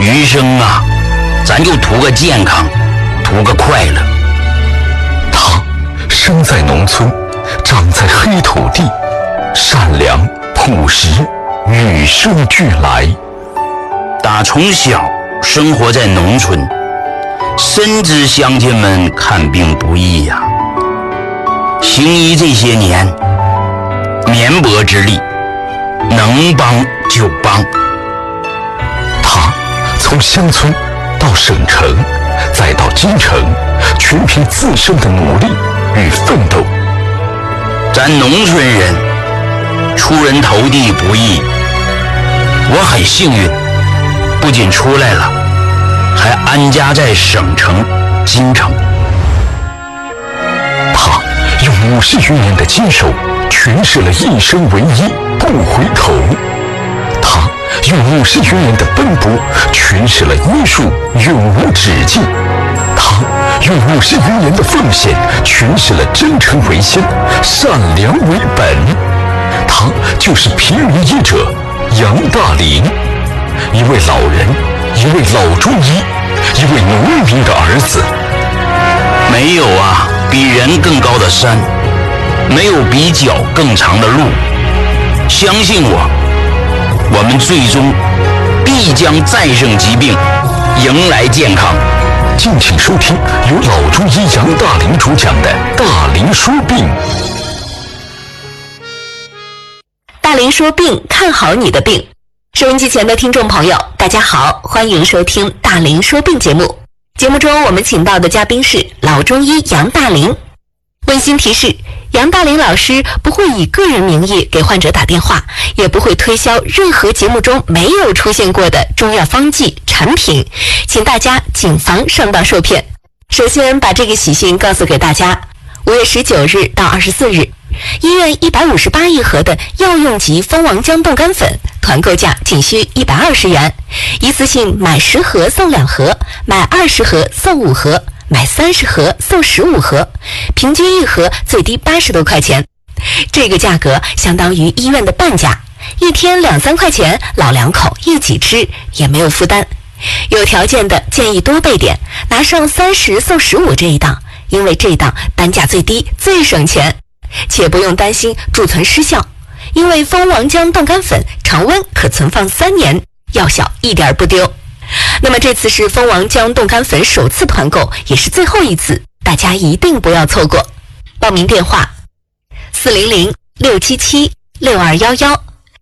余生啊，咱就图个健康，图个快乐。 他生在农村，长在黑土地，善良朴实，与生俱来。 打从小生活在农村，深知乡亲们看病不易呀。行医这些年，绵薄之力，能帮就帮。 他从乡村到省城，再到京城，全凭自身的努力与奋斗。 咱农村人出人头地不易，我很幸运，不仅出来了，还安家在省城京城。 他用50余年的坚守，诠释了一生为一，不回头。他用50余年的奔波，诠释了医术永无止境。他用50余年的奉献，诠释了真诚为先，善良为本。他就是平民医者杨大林，一位老人，一位老中医，一位农民的儿子。 没有啊比人更高的山，没有比脚更长的路。相信我，我们最终必将战胜疾病，迎来健康。 敬请收听由老中医杨大林主讲的《大林说病》。 大林说病，看好你的病。收音机前的听众朋友，大家好，欢迎收听《大林说病》节目。节目中我们请到的嘉宾是老中医杨大林。温馨提示，杨大林老师不会以个人名义给患者打电话，也不会推销任何节目中没有出现过的中药方剂产品，请大家谨防上当受骗。首先把这个喜讯告诉给大家，5月19日到24日，医院158一盒的药用级蜂王浆冻干粉，团购价仅需120元，一次性买10盒送2盒，买20盒送5盒，买30盒送15盒，平均一盒最低80多块钱。这个价格相当于医院的半价，一天2-3块钱，老两口一起吃也没有负担。有条件的建议多备点，拿上30送15这一档，因为这一档单价最低最省钱，且不用担心贮存失效，因为蜂王浆冻干粉常温可存放3年，药效一点不丢。那么这次是蜂王浆冻干粉首次团购，也是最后一次，大家一定不要错过。报名电话400-677-6211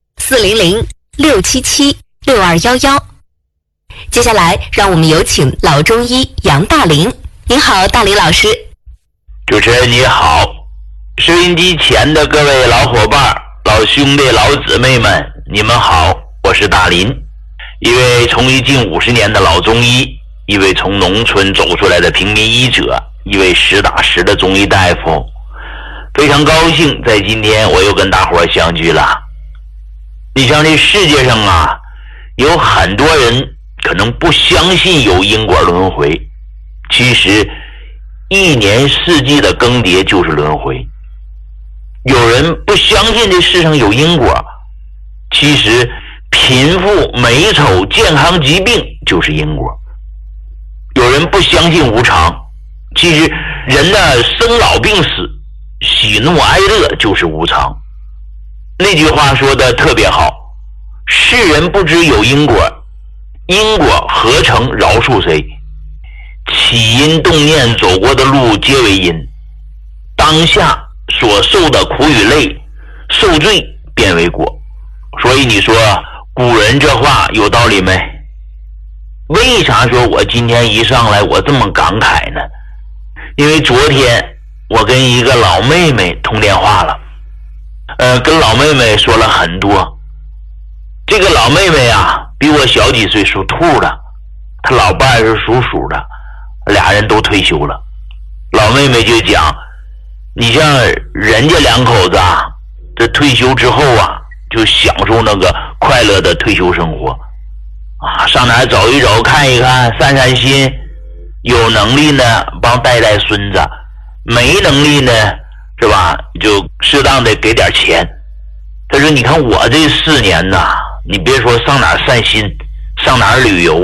400-677-6211。接下来让我们有请老中医杨大林。您好，大林老师。 主持人你好，收音机前的各位老伙伴、老兄弟、老姊妹们，你们好，我是大林，一位从医近50年的老中医，一位从农村走出来的平民医者，一位实打实的中医大夫。非常高兴在今天我又跟大伙相聚了。你像这世界上啊，有很多人可能不相信有因果轮回，其实一年四季的更迭就是轮回。有人不相信这世上有因果，其实贫富美丑健康疾病就是因果。有人不相信无常，其实人的生老病死喜怒哀乐就是无常。那句话说的特别好，世人不知有因果，因果何曾饶恕谁？起因动念走过的路皆为因，当下所受的苦与累，受罪变为果。所以你说古人这话有道理没？为啥说我今天一上来我这么感慨呢？因为昨天我跟一个老妹妹通电话了，跟老妹妹说了很多。这个老妹妹啊，比我小几岁，属兔的，她老伴是属鼠的，俩人都退休了。老妹妹就讲，你像人家两口子啊，这退休之后啊，就享受那个快乐的退休生活啊，上哪儿走一走，看一看，散散心，有能力呢帮带带孙子，没能力呢是吧，就适当的给点钱。他说你看我这4年呐，你别说上哪儿散心，上哪儿旅游